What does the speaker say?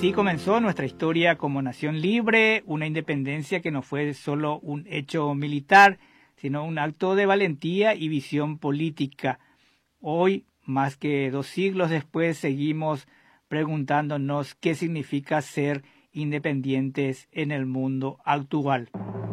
Así comenzó nuestra historia como nación libre, una independencia que no fue solo un hecho militar, sino un acto de valentía y visión política. Hoy, más que 2 siglos después, seguimos preguntándonos qué significa ser independientes en el mundo actual.